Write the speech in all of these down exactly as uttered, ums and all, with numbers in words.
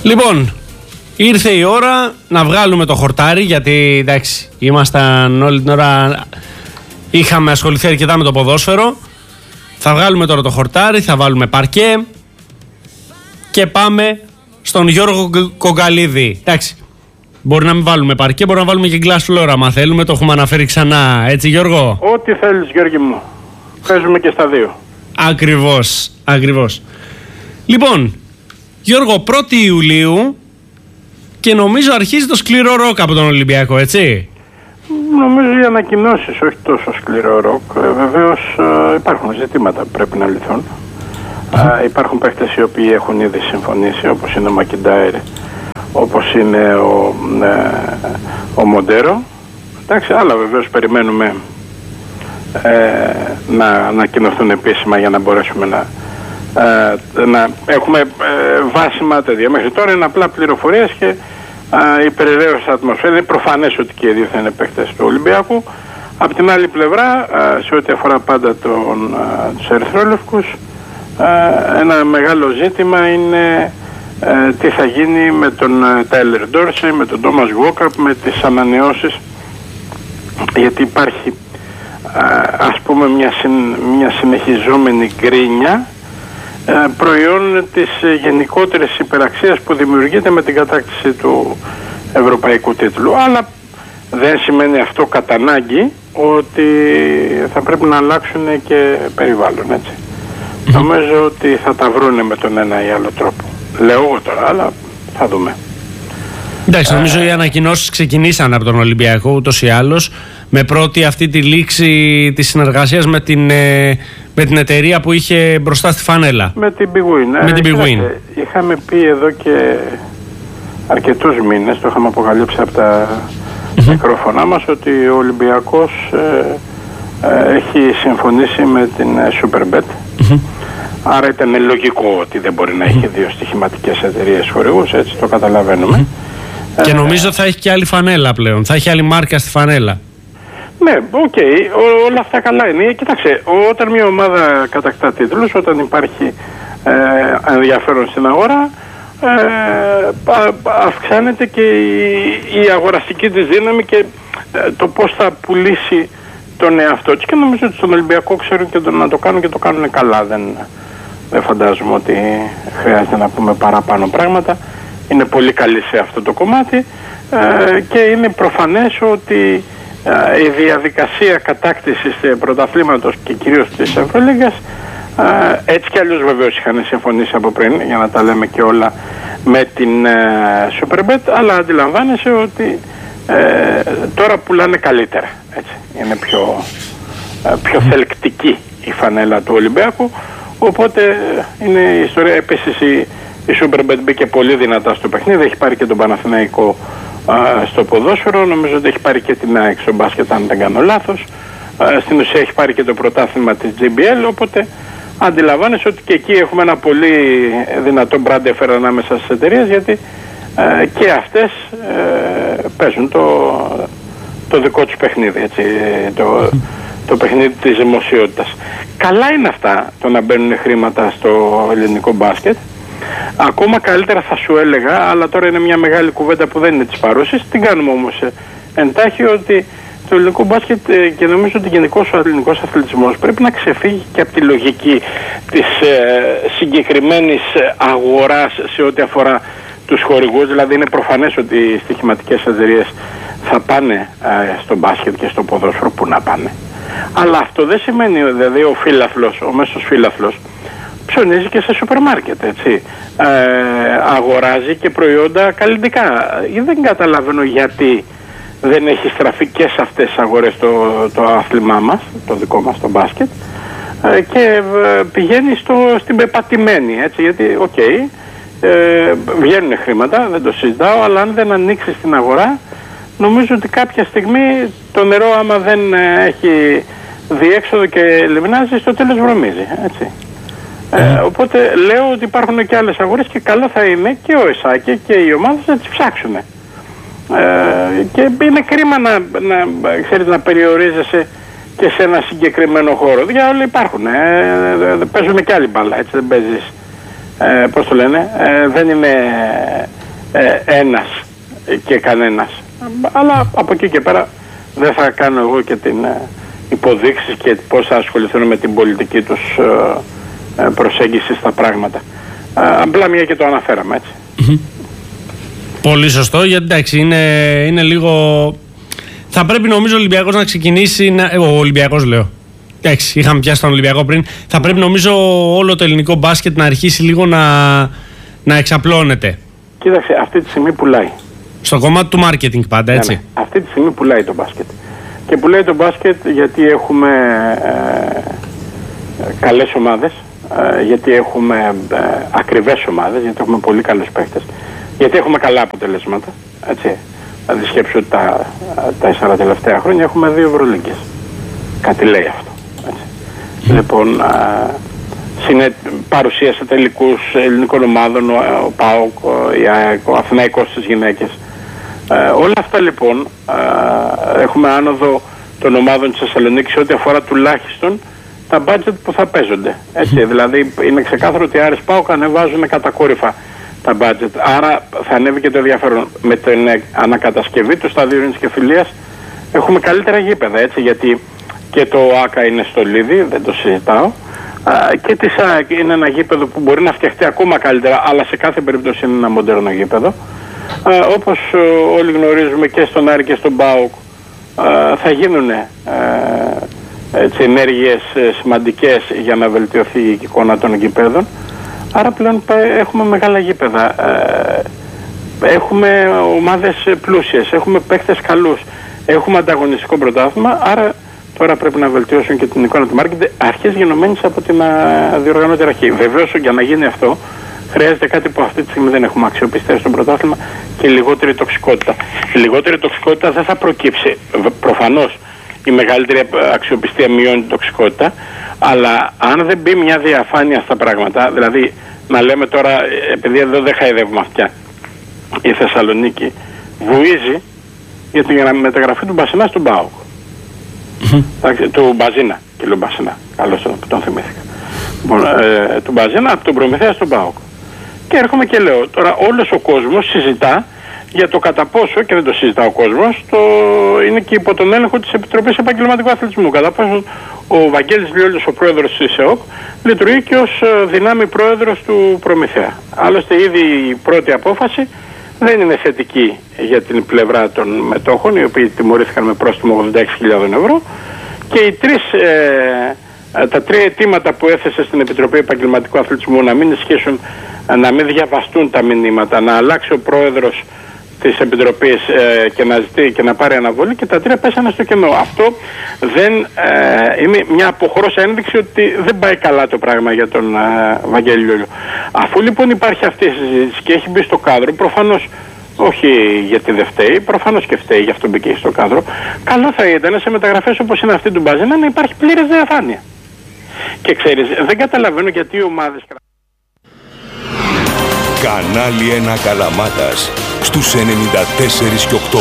Λοιπόν, ήρθε η ώρα να βγάλουμε το χορτάρι, γιατί εντάξει, ήμασταν όλη την ώρα, είχαμε ασχοληθεί αρκετά με το ποδόσφαιρο. Θα βγάλουμε τώρα το χορτάρι, θα βάλουμε παρκέ και πάμε στον Γιώργο Κογκαλίδη. Εντάξει, μπορεί να μην βάλουμε παρκέ, μπορεί να βάλουμε και glass floor άμα θέλουμε, το έχουμε αναφέρει ξανά. Έτσι, Γιώργο? Ό,τι θέλεις, Γιώργη μου. Παίζουμε και στα δύο. Ακριβώς, ακριβώς. Λοιπόν, Γιώργο, πρώτη Ιουλίου και νομίζω αρχίζει το σκληρό ροκ από τον Ολυμπιακό, έτσι? Νομίζω οι ανακοινώσεις, όχι τόσο σκληρό ροκ. Ε, βεβαίως ε, υπάρχουν ζητήματα που πρέπει να λυθούν. Ε, υπάρχουν παίκτες οι οποίοι έχουν ήδη συμφωνήσει, όπως είναι ο Μακιντάιρ, όπως είναι ο, ε, ο Μοντέρο. Εντάξει, αλλά βεβαίως περιμένουμε ε, να ανακοινωθούν επίσημα για να μπορέσουμε να, ε, να έχουμε ε, βάσιμα τέτοια. Μέχρι τώρα είναι απλά πληροφορίες και η περιραίωση ατμοσφαίρα. Είναι προφανές ότι και οι δύο θα είναι παίκτες του Ολυμπιακού. Από την άλλη πλευρά, σε ό,τι αφορά πάντα τον, τους ερυθρόλευκους, ένα μεγάλο ζήτημα είναι τι θα γίνει με τον Τάιλερ Ντόρσεϊ, με τον Τόμας Γουόκαπ, με τις ανανεώσεις, γιατί υπάρχει ας πούμε μια, συν, μια συνεχιζόμενη γκρίνια προϊόν της γενικότερης υπεραξίας που δημιουργείται με την κατάκτηση του ευρωπαϊκού τίτλου. Αλλά δεν σημαίνει αυτό κατά ανάγκη ότι θα πρέπει να αλλάξουν και περιβάλλον, έτσι. Mm-hmm. Νομίζω ότι θα τα βρούνε με τον ένα ή άλλο τρόπο. Λέω εγώ τώρα, αλλά θα δούμε. Εντάξει, νομίζω ε... οι ανακοινώσεις ξεκινήσαν από τον Ολυμπιακό ούτως ή άλλως, με πρώτη αυτή τη λήξη της συνεργασίας με την, ε, με την εταιρεία που είχε μπροστά στη φανέλα. Με την Big Win. Με ε, την Big Win. Είχαμε πει εδώ και αρκετούς μήνες, το είχαμε αποκαλύψει από τα mm-hmm. μικρόφωνά μας, ότι ο Ολυμπιακός ε, ε, έχει συμφωνήσει με την Superbet. Mm-hmm. Άρα ήταν λογικό ότι δεν μπορεί να έχει δύο στοιχηματικές εταιρείες χορηγούς, έτσι το καταλαβαίνουμε. Mm-hmm. Ε, και νομίζω θα έχει και άλλη φανέλα πλέον, θα έχει άλλη μάρκα στη φανέλα. Ναι, οκ, okay, όλα αυτά καλά είναι. Κοιτάξτε, όταν μια ομάδα κατακτά τίτλους, όταν υπάρχει ε, ενδιαφέρον στην αγορά, ε, αυξάνεται και η, η αγοραστική της δύναμη και ε, το πώς θα πουλήσει τον εαυτό της. Και νομίζω ότι στον Ολυμπιακό ξέρουν και το, να το κάνουν και το κάνουν καλά. Δεν, δεν φαντάζομαι ότι χρειάζεται να πούμε παραπάνω πράγματα. Είναι πολύ καλή σε αυτό το κομμάτι ε, και είναι προφανές ότι η διαδικασία κατάκτησης πρωταθλήματος και κυρίως της Ευρωλίγκας, έτσι κι αλλιώς βεβαίως είχαν συμφωνήσει από πριν, για να τα λέμε και όλα, με την Superbet, αλλά αντιλαμβάνεσαι ότι ε, τώρα πουλάνε καλύτερα, έτσι. Είναι πιο, πιο θελκτική η φανέλα του Ολυμπιακού, οπότε είναι η ιστορία. Επίσης η, η Superbet μπήκε πολύ δυνατά στο παιχνίδι, έχει πάρει και τον Παναθηναϊκό στο ποδόσφαιρο, νομίζω ότι έχει πάρει και την ΑΕΚ στο μπάσκετ, αν δεν κάνω λάθος. Στην ουσία έχει πάρει και το πρωτάθλημα της τζι μπι ελ, οπότε αντιλαμβάνεσαι ότι και εκεί έχουμε ένα πολύ δυνατό brand εφέρα ανάμεσα στις εταιρείες, γιατί ε, και αυτές ε, παίζουν το, το δικό τους παιχνίδι, έτσι, το, το παιχνίδι της δημοσιότητας. Καλά είναι αυτά, το να μπαίνουν χρήματα στο ελληνικό μπάσκετ. Ακόμα καλύτερα θα σου έλεγα, αλλά τώρα είναι μια μεγάλη κουβέντα που δεν είναι της παρούσης. Την κάνουμε όμως εντάχει, ότι το ελληνικό μπάσκετ και νομίζω ότι γενικώς ο ελληνικός αθλητισμός πρέπει να ξεφύγει και από τη λογική της ε, συγκεκριμένης αγοράς σε ό,τι αφορά τους χορηγούς. Δηλαδή είναι προφανές ότι οι στοιχηματικές εταιρείες θα πάνε ε, στο μπάσκετ και στο ποδόσφαιρο, που να πάνε. Αλλά αυτό δεν σημαίνει, δηλαδή ο φύλαθλος, ο μέσος φύλαθλος ψωνίζει και σε σούπερ μάρκετ, έτσι. Ε, αγοράζει και προϊόντα καλλιτικά. Δεν καταλαβαίνω γιατί δεν έχει στραφεί και σε αυτές τις αγορές το, το άθλημά μας, το δικό μας το μπάσκετ, ε, και ε, πηγαίνει στο, στην πεπατημένη, έτσι, γιατί οκ, okay, ε, βγαίνουν χρήματα, δεν το συζητάω, αλλά αν δεν ανοίξει την αγορά, νομίζω ότι κάποια στιγμή το νερό, άμα δεν έχει διέξοδο και λιμνάζει, στο τέλος βρωμίζει, έτσι. Ε, οπότε λέω ότι υπάρχουν και άλλες αγορές και καλό θα είναι και ο ΕΣΑΚΕ και οι ομάδες να τις ψάξουν. Ε, και είναι κρίμα να, να, ξέρεις, να περιορίζεσαι και σε ένα συγκεκριμένο χώρο. Για όλα υπάρχουν. Ε, παίζουν και άλλη μπάλα, έτσι, δεν παίζεις ε, πώς το λένε, ε, δεν είναι ε, ένας και κανένας. Αλλά από εκεί και πέρα δεν θα κάνω εγώ και την ε, υποδείξεις και πώς θα ασχοληθούν με την πολιτική τους ε, ε, προσέγγιση στα πράγματα. Ε, απλά μια και το αναφέραμε, έτσι. Mm-hmm. Πολύ σωστό, γιατί εντάξει είναι, είναι λίγο... Θα πρέπει νομίζω ο Ολυμπιακός να ξεκινήσει, να... ο Ολυμπιακός λέω, εντάξει είχαμε πιάσει τον Ολυμπιακό πριν, θα πρέπει νομίζω όλο το ελληνικό μπάσκετ να αρχίσει λίγο να, να εξαπλώνεται. Κοίταξε, αυτή τη στιγμή πουλάει. Στο κομμάτι του marketing πάντα, έτσι. Ναι, ναι. Αυτή τη στιγμή πουλάει το μπάσκετ. Και πουλάει το μπάσκετ γιατί έχουμε ε, καλές ομάδες, ε, γιατί έχουμε ε, ακριβές ομάδες, γιατί έχουμε πολύ καλούς παίκτες, γιατί έχουμε καλά αποτελέσματα, έτσι. Δηλαδή σκέψου ότι τα τέσσερα τελευταία χρόνια έχουμε δύο Ευρωλίγκες. Κάτι λέει αυτό, έτσι. Mm. Λοιπόν, α, συνε, παρουσίασε τελικούς ελληνικών ομάδων, ο, ο ΠΑΟΚ, ο, ο Αθηναϊκός στις γυναίκες. Ε, όλα αυτά λοιπόν, α, έχουμε άνοδο των ομάδων της Θεσσαλονίκης ό,τι αφορά τουλάχιστον τα μπάτζετ που θα παίζονται. Έτσι, δηλαδή είναι ξεκάθαρο ότι οι Άρης ΠΑΟΚ ανεβάζουν κατακόρυφα τα μπάτζετ. Άρα θα ανέβει και το ενδιαφέρον. Με την ανακατασκευή του σταδίου και φιλίας έχουμε καλύτερα γήπεδα, έτσι, γιατί και το ΆΚΑ είναι στο Λίδι, δεν το συζητάω, α, και τη ΣΑΕΚ είναι ένα γήπεδο που μπορεί να φτιαχτεί ακόμα καλύτερα, αλλά σε κάθε περίπτωση είναι ένα μοντέρνο γήπεδο. Α, όπως α, όλοι γνωρίζουμε και στον Άρη και στον ΠΑΟΚ θα γίνουν α, έτσι, ενέργειες σημαντικές για να βελτιωθεί η εικόνα των γηπέδων. Άρα πλέον έχουμε μεγάλα γήπεδα, έχουμε ομάδες πλούσιες, έχουμε παίκτες καλούς, έχουμε ανταγωνιστικό πρωτάθλημα, άρα τώρα πρέπει να βελτιώσουν και την εικόνα του μάρκετ, αρχές γενομένης από την διοργανώτερη αρχή. Βεβαίως για να γίνει αυτό χρειάζεται κάτι που αυτή τη στιγμή δεν έχουμε, αξιοπιστία στο πρωτάθλημα και λιγότερη τοξικότητα. Η λιγότερη τοξικότητα δεν θα προκύψει, προφανώς η μεγαλύτερη αξιοπιστία μειώνει την τοξικότητα, αλλά αν δεν μπει μια διαφάνεια στα πράγματα, δηλαδή να λέμε τώρα, επειδή εδώ δεν χαϊδεύουμε αυτιά, η Θεσσαλονίκη βουίζει για την μεταγραφή του Μπασινά στον ΠΑΟΚ. Mm-hmm. Του Μπαζίνα, και λέω Μπασινά, καλώς τον, τον θυμήθηκα. Λοιπόν, ε, του Μπαζίνα από τον Προμηθέα στον ΠΑΟΚ. Και έρχομαι και λέω, τώρα όλος ο κόσμος συζητά για το κατά πόσο, και δεν το συζητά ο κόσμος, το είναι και υπό τον έλεγχο της Επιτροπής Επαγγελματικού Αθλητισμού. Κατά πόσο ο Βαγγέλης Λιόλιος, ο πρόεδρος της ΕΟΚ, λειτουργεί και ως δυνάμει πρόεδρος του Προμηθέα. Άλλωστε ήδη η πρώτη απόφαση δεν είναι θετική για την πλευρά των μετόχων, οι οποίοι τιμωρήθηκαν με πρόστιμο ογδόντα έξι χιλιάδες ευρώ, και οι τρεις, ε, τα τρία αιτήματα που έθεσε στην Επιτροπή Επαγγελματικού Αθλητισμού να μην ισχύσουν, να μην διαβαστούν τα μηνύματα, να αλλάξει ο πρόεδρος της Επιτροπής ε, και να ζητεί και να πάρει αναβολή, και τα τρία πέσανε στο κενό. Αυτό δεν ε, είναι μια αποχρώσα ένδειξη ότι δεν πάει καλά το πράγμα για τον ε, Βαγγέλη Λιόλιο. Αφού λοιπόν υπάρχει αυτή η συζήτηση και έχει μπει στο κάδρο, προφανώς όχι γιατί δεν φταίει, προφανώς και φταίει, γι' αυτό μπήκε στο κάδρο, καλό θα ήταν σε μεταγραφές όπως είναι αυτή του Μπαζίνα να υπάρχει πλήρες διαφάνεια. Και ξέρεις, δεν καταλαβαίνω γιατί οι ομάδες... Κανάλι ένα Καλαμάτας στους ενενήντα τέσσερα και οκτώ.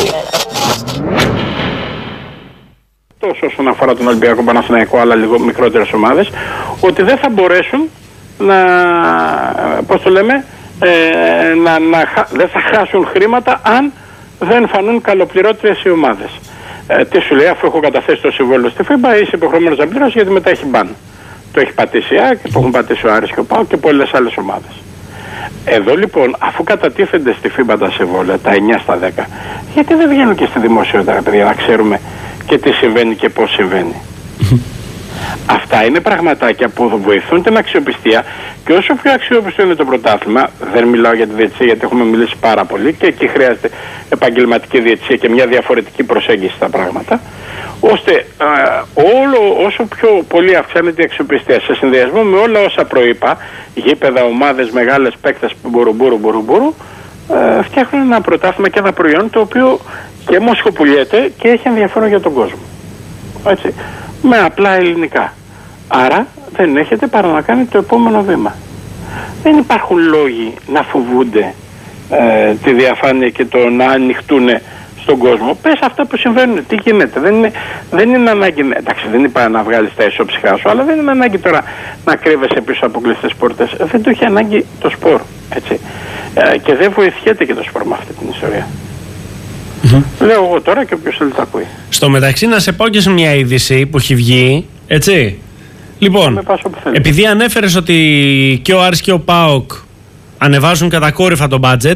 Τόσο όσον αφορά τον Ολυμπιακό, Παναθηναϊκό, αλλά λίγο μικρότερες ομάδες, ότι δεν θα μπορέσουν να, πώς το λέμε, ε, να, να, δεν θα χάσουν χρήματα αν δεν φανούν καλοπληρότερες οι ομάδες. Ε, τι σου λέει, αφού έχω καταθέσει το συμβόλαιο στη ΦΥΜΠΑ, είσαι υποχρεωμένος να πληρώσεις, γιατί μετά έχει μπαν. Το έχει πατήσει η ΑΕΚ, το έχουν πατήσει ο Άρης και ο ΠΑΟΚ και πολλές άλλες ομάδες. Εδώ λοιπόν, αφού κατατίθενται στη ΦΥΜΠΑ τα συμβόλαια, τα εννιά στα δέκα, γιατί δεν βγαίνουν και στη δημοσιότητα, παιδιά, να ξέρουμε και τι συμβαίνει και πώς συμβαίνει. Αυτά είναι πραγματάκια που βοηθούν την αξιοπιστία, και όσο πιο αξιόπιστο είναι το πρωτάθλημα, δεν μιλάω για τη διαιτησία γιατί έχουμε μιλήσει πάρα πολύ και εκεί χρειάζεται επαγγελματική διαιτησία και μια διαφορετική προσέγγιση στα πράγματα, ώστε α, όλο όσο πιο πολύ αυξάνεται η αξιοπιστία σε συνδυασμό με όλα όσα προείπα, γήπεδα, ομάδες, μεγάλες παίκτες που μπορούν, μπορούν, μπορούν, φτιάχνουν ένα πρωτάθλημα και ένα προϊόν το οποίο και μοσχοπουλιέται και έχει ενδιαφέρον για τον κόσμο. Έτσι. Με απλά ελληνικά. Άρα δεν έχετε παρά να κάνει το επόμενο βήμα. Δεν υπάρχουν λόγοι να φοβούνται ε, τη διαφάνεια και το να ανοιχτούν στον κόσμο, πες αυτά που συμβαίνουν, τι γίνεται. Δεν είναι, δεν είναι ανάγκη, εντάξει, δεν είπα να βγάλεις τα ισοψυχά σου, αλλά δεν είναι ανάγκη τώρα να κρύβεσαι πίσω από κλειστές πόρτες. Δεν το έχει ανάγκη το σπορ, έτσι. Ε, και δεν βοηθιέται και το σπορ με αυτή την ιστορία. Mm-hmm. Λέω εγώ τώρα και όποιος θέλει τα ακούει. Στο μεταξύ να σε πω και σε μια είδηση που έχει βγει, έτσι. Λοιπόν, επειδή ανέφερες ότι και ο Άρης και ο ΠΑΟΚ ανεβάζουν κατακόρυφα το budget,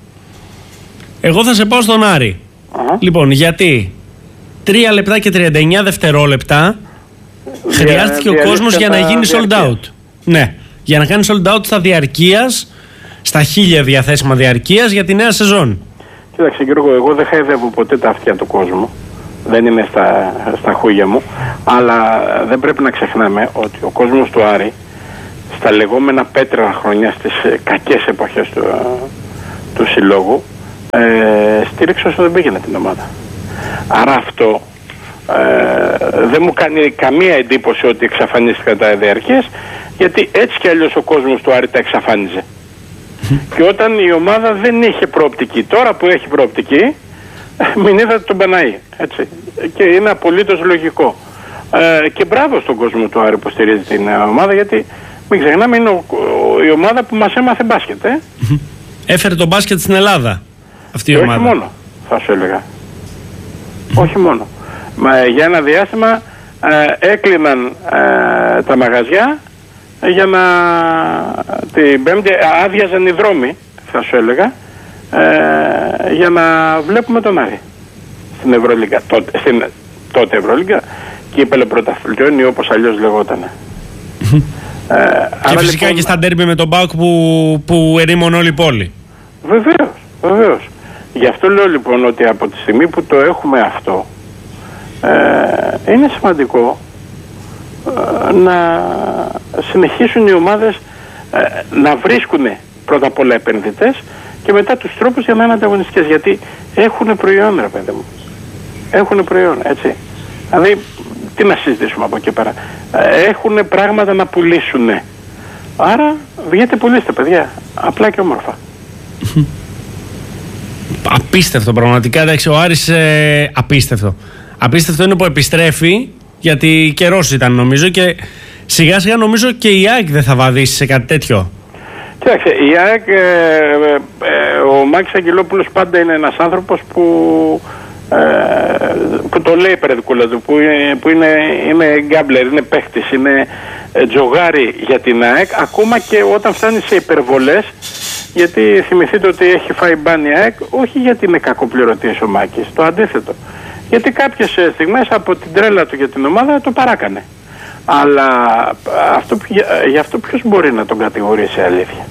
εγώ θα σε πάω στον Άρη. Uh-huh. Λοιπόν, γιατί τρία λεπτά και τριάντα εννιά δευτερόλεπτα χρειάστηκε ο κόσμος για να γίνει sold out. Ναι, για να κάνει sold out στα διαρκείας, στα χίλια διαθέσιμα διαρκείας για τη νέα σεζόν. Κοίταξε Γιώργο, εγώ δεν χαϊδεύω ποτέ τα αυτιά του κόσμου. Δεν είναι στα, στα χούγια μου. Αλλά δεν πρέπει να ξεχνάμε ότι ο κόσμος του Άρη στα λεγόμενα πέτρα χρονιά, στις κακές εποχές του, του συλλόγου, ε, στήριξε όσο δεν πήγαινε την ομάδα. Άρα αυτό ε, δεν μου κάνει καμία εντύπωση ότι εξαφανίστηκαν τα διαρκείες, γιατί έτσι κι αλλιώς ο κόσμος του Άρη τα εξαφάνιζε. Και όταν η ομάδα δεν είχε προοπτική, τώρα που έχει προοπτική, μην είδατε τον Παναή, έτσι. Και είναι απολύτως λογικό. Ε, και μπράβο στον κόσμο του Άρη που στηρίζει την ομάδα, γιατί μην ξεχνάμε, είναι ο, ο, η ομάδα που μας έμαθε μπάσκετ. Ε. Έφερε τον μπάσκετ στην Ελλάδα αυτή η και ομάδα. Όχι μόνο, θα σου έλεγα. Όχι μόνο. Μα, για ένα διάστημα ε, έκλειναν ε, τα μαγαζιά για να την Πέμπτη άδειαζαν οι δρόμοι, θα σου έλεγα, ε, για να βλέπουμε τον Άρη στην Ευρωλίγκα, τότε, στην, τότε Ευρωλίγκα, κύπελλο πρωταθλητριών ή όπως αλλιώς λεγότανε. ε, και φυσικά λοιπόν, και στα ντέρμπι με τον ΠΑΟΚ που, που ερήμων όλη η πόλη. Βεβαίως, βεβαίως. Γι' αυτό λέω λοιπόν ότι από τη στιγμή που το έχουμε αυτό, ε, είναι σημαντικό ε, να συνεχίσουν οι ομάδες ε, να βρίσκουν πρώτα απ' όλα επενδυτές και μετά τους τρόπους για να είναι ανταγωνιστικές, γιατί έχουν προϊόν, ρε παιδί μου. Έχουν προϊόν, έτσι. Δηλαδή, τι να συζητήσουμε από εκεί πέρα. Ε, έχουν πράγματα να πουλήσουν. Άρα, βγείτε πουλήστε, παιδιά. Απλά και όμορφα. Απίστευτο πραγματικά. Εντάξει, ο Άρης ε, απίστευτο. Απίστευτο είναι που επιστρέφει, γιατί καιρός ήταν νομίζω και σιγά σιγά νομίζω και η ΑΕΚ δεν θα βαδίσει σε κάτι τέτοιο. Κοίταξε, η ΑΕΚ, ε, ε, ο Μάκης Αγγελόπουλος πάντα είναι ένας άνθρωπος που, ε, που το λέει περαιδικούλα του, που, που είναι, είναι γκάμπλερ, είναι παίχτης, είναι τζογάρι για την ΑΕΚ, ακόμα και όταν φτάνει σε υπερβολές, γιατί θυμηθείτε ότι έχει φάει μπάνι η ΑΕΚ, όχι γιατί είναι κακοπληρωτής ο Μάκης, το αντίθετο. Γιατί κάποιες στιγμές από την τρέλα του για την ομάδα το παράκανε. Αλλά αυτό, γι' αυτό ποιος μπορεί να τον κατηγορήσει αλήθεια,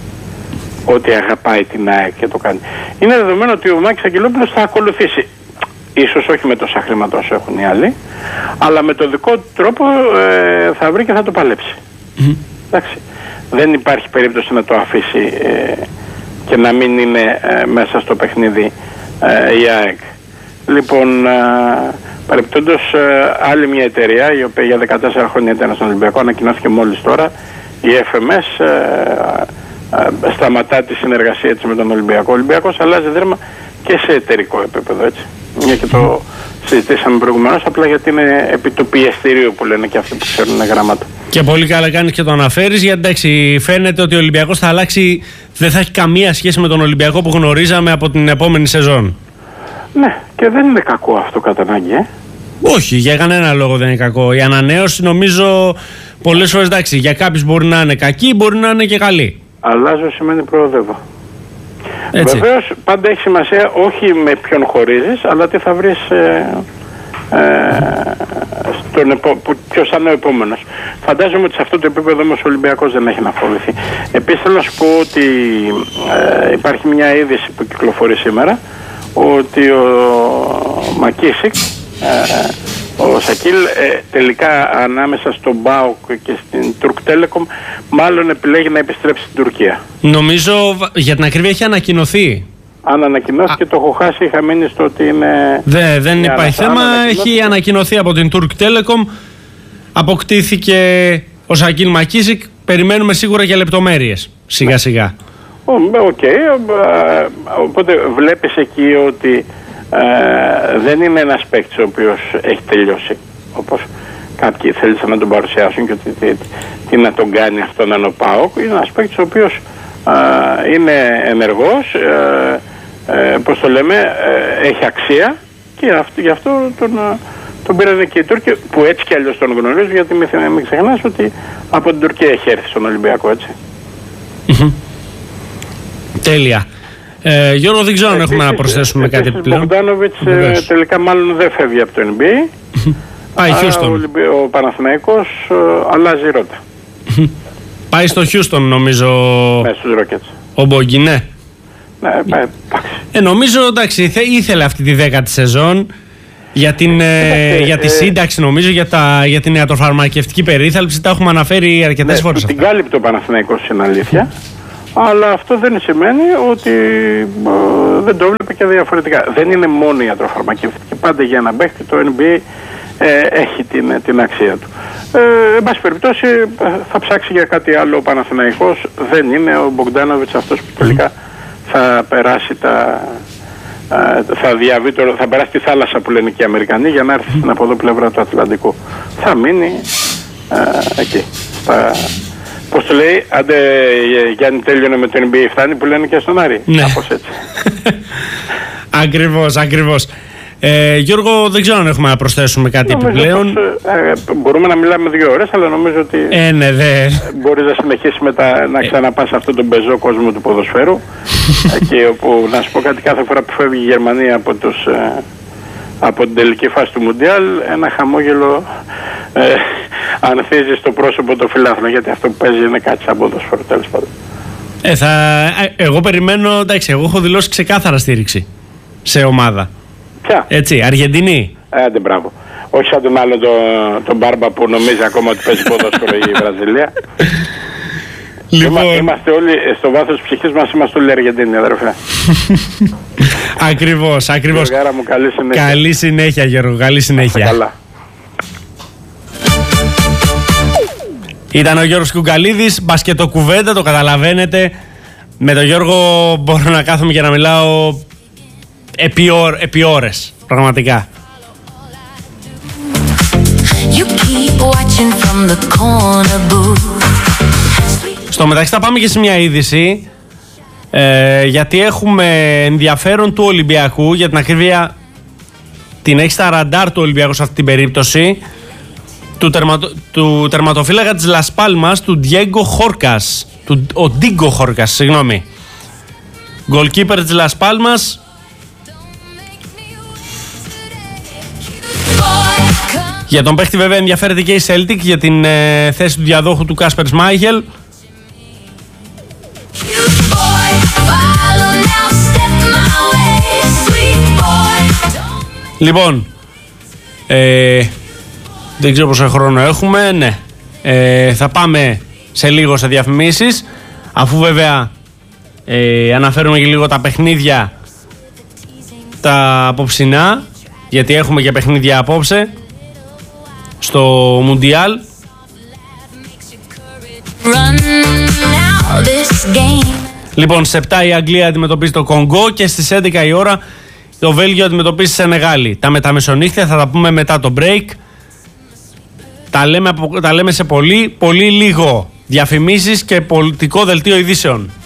ότι αγαπάει την ΑΕΚ και το κάνει. Είναι δεδομένο ότι ο Μάκης Αγγελόπουλος θα ακολουθήσει, ίσως όχι με τόσα χρήματα όσο έχουν οι άλλοι, αλλά με το δικό του τρόπο ε, θα βρει και θα το παλέψει. Mm-hmm. Εντάξει. Δεν υπάρχει περίπτωση να το αφήσει ε, και να μην είναι ε, μέσα στο παιχνίδι ε, η ΑΕΚ. Λοιπόν, ε, παρεπτόντως ε, άλλη μια εταιρεία, η οποία για δεκατέσσερα χρόνια ήταν στον Ολυμπιακό, ανακοινώθηκε μόλις τώρα, η εφ εμ ες ε, ε, σταματά τη συνεργασία της με τον Ολυμπιακό. Ο Ολυμπιακός αλλάζει δέρμα και σε εταιρικό επίπεδο, έτσι. Μια και το συζητήσαμε προηγουμένως, απλά γιατί είναι επί του πιεστηρίου που λένε και αυτοί που ξέρουν γράμματα. Και πολύ καλά κάνεις και το αναφέρεις, γιατί εντάξει, φαίνεται ότι ο Ολυμπιακός θα αλλάξει, δεν θα έχει καμία σχέση με τον Ολυμπιακό που γνωρίζαμε από την επόμενη σεζόν. Ναι, και δεν είναι κακό αυτό κατά ανάγκη, ε. Όχι, για κανένα λόγο δεν είναι κακό. Η ανανέωση νομίζω πολλές φορές, εντάξει, για κάποιους μπορεί να είναι κακή, μπορεί να είναι και καλή. Αλλάζω σημαίνει προοδεύω. Βεβαίως πάντα έχει σημασία όχι με ποιον χωρίζεις, αλλά τι θα βρεις ε, ε, στον επο, που, ποιος θα είναι ο επόμενος. Φαντάζομαι ότι σε αυτό το επίπεδο όμως ο Ολυμπιακός δεν έχει να φοβηθεί. Επίσης θέλω να σου πω ότι ε, υπάρχει μια είδηση που κυκλοφορεί σήμερα, ότι ο Μακίσικ, ε, ο Σακίλ, ε, τελικά ανάμεσα στον ΠΑΟΚ και στην Τουρκ Telecom μάλλον επιλέγει να επιστρέψει στην Τουρκία. Νομίζω για την ακρίβεια έχει ανακοινωθεί. Αν ανακοινώθηκε, το έχω χάσει, είχα μείνει στο ότι είναι... Δε, δεν υπάρχει θέμα, έχει ανακοινωθεί από την Τουρκ Telecom, αποκτήθηκε ο Σακίλ Μακίσικ, περιμένουμε σίγουρα για λεπτομέρειες σιγά σιγά. Οκ, okay, οπότε βλέπεις εκεί ότι ε, δεν είναι ένας παίκτης ο οποίος έχει τελειώσει, όπως κάποιοι θέλησαν να τον παρουσιάσουν και τι, τι, τι να τον κάνει αυτό να είναι ο ΠΑΟΚ. Είναι ένας παίκτης ο οποίος ε, είναι ενεργός, ε, ε, πώς το λέμε, ε, έχει αξία και αυτό, γι' αυτό τον, τον πήραν και οι Τούρκοι, που έτσι κι αλλιώς τον γνωρίζουν, γιατί μην, μην ξεχνάς ότι από την Τουρκία έχει έρθει στον Ολυμπιακό, έτσι. Mm-hmm. Τέλεια. Ε, Γιώργο, δεν ξέρω αν έχουμε να προσθέσουμε κάτι επιπλέον. Ο Μπογκντάνοβιτς ε, τελικά μάλλον δεν φεύγει από το N B A. Πάει Χιούστον. Ο, ο Παναθηναϊκός ε, αλλάζει ρότα. Πάει στο Χιούστον, νομίζω. Μέσα στους Ρόκετς. Ο Μπογκι, ναι. Ναι, πάει, ε, νομίζω, εντάξει, ήθελε αυτή τη δέκατη σεζόν για, την, ε, για τη σύνταξη, νομίζω, για, τα, για την ιατροφαρμακευτική περίθαλψη. Τα έχουμε αναφέρει αρκετές ναι, φορές. Την κάλυπτε ο Παναθηναϊκός, είναι αλήθεια. Αλλά αυτό δεν σημαίνει ότι ε, δεν το βλέπει και διαφορετικά. Δεν είναι μόνο η ιατροφαρμακευτική. Πάντα για ένα παίκτη το N B A ε, έχει την, την αξία του. Ε, εν πάση περιπτώσει θα ψάξει για κάτι άλλο ο Παναθηναϊκός. Δεν είναι ο Μπογκντάνοβιτς αυτός που τελικά θα περάσει τα... Θα, διαβεί το, θα περάσει τη θάλασσα που λένε και οι Αμερικανοί για να έρθει στην από εδώ πλευρά του Ατλαντικού. Θα μείνει ε, εκεί. Στα, πώς το λέει, άντε Γιάννη τέλειωνε με το N B A, φτάνει που λένε και στον Άρη. Ναι. Κάπως έτσι. Ακριβώς, ακριβώς. Ε, Γιώργο, δεν ξέρω αν έχουμε να προσθέσουμε κάτι νομίζω επιπλέον. Πως, ε, μπορούμε να μιλάμε δύο ώρες, αλλά νομίζω ότι ε, ναι, δε. μπορείς να συνεχίσεις μετά να ξαναπάς σε αυτόν τον πεζό κόσμο του ποδοσφαίρου. Και όπου, να σου πω κάτι, κάθε φορά που φεύγει η Γερμανία από, τους, ε, από την τελική φάση του Μουντιάλ, ένα χαμόγελο ε, ανθίζει στο πρόσωπο του φιλάθλου, γιατί αυτό που παίζει είναι κάτι σαν ποδοσφαίρο, τέλος πάντων. Ε, θα, εγώ περιμένω, εντάξει, εγώ έχω δηλώσει ξεκάθαρα στήριξη σε ομάδα. Ποια? Έτσι, Αργεντινή. Άντε, μπράβο. Όχι σαν τον άλλο τον το Μπάρμπα που νομίζει ακόμα ότι παίζει ποδόσφαιρο η Βραζιλία. Λοιπόν... Είμα, είμαστε όλοι, στο βάθος της ψυχής μας είμαστε όλοι Αργεντίνοι, αδερφέ. Ακριβώς, ακριβώς. Γάρα μου, καλή συνέχεια. Καλή συνέχεια, Γιώργο, καλή συνέχεια. Καλά. Ήταν ο Γιώργος Κουκαλίδης, μπασκετοκουβέντα, το καταλαβαίνετε. Με τον Γιώργο μπορώ να κάθομαι και να μιλάω επί, ώρ, επί ώρες, πραγματικά. Στο μεταξύ θα πάμε και σε μια είδηση, ε, γιατί έχουμε ενδιαφέρον του Ολυμπιακού, για την ακρίβεια την έχει στα ραντάρ του Ολυμπιακού σε αυτή την περίπτωση, του, τερματο, του τερματοφύλακα της Λας Πάλμας, του Ντιέγκο Χόρκας, του, ο Ντίγκο Χόρκας, συγγνώμη, goalkeeper της Λας Πάλμας. Για τον παίχτη βέβαια ενδιαφέρεται και η Celtic για την ε, θέση του διαδόχου του Κάσπερ Σμάιχελ. Λοιπόν, ε, δεν ξέρω πόσο χρόνο έχουμε, ναι, ε, θα πάμε σε λίγο σε διαφημίσεις, αφού βέβαια ε, αναφέρουμε και λίγο τα παιχνίδια τα απόψινά, γιατί έχουμε και παιχνίδια απόψε στο Μουντιάλ. Λοιπόν, σε επτά η Αγγλία αντιμετωπίζει το Κονγκό και στις έντεκα η ώρα το Βέλγιο αντιμετωπίζει σε Σενεγάλη. Τα μεταμεσονύχτια θα τα πούμε μετά το break. Τα λέμε, τα λέμε σε πολύ, πολύ λίγο διαφημίσεις και πολιτικό δελτίο ειδήσεων.